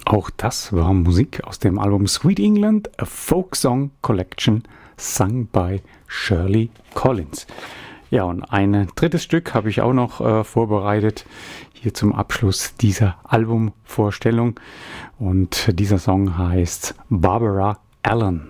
Auch das war Musik aus dem Album Sweet England, a Folk Song Collection, sung by Shirley Collins. Ja, und ein drittes Stück habe ich auch noch vorbereitet, hier zum Abschluss dieser Albumvorstellung. Und dieser Song heißt Barbara Allen.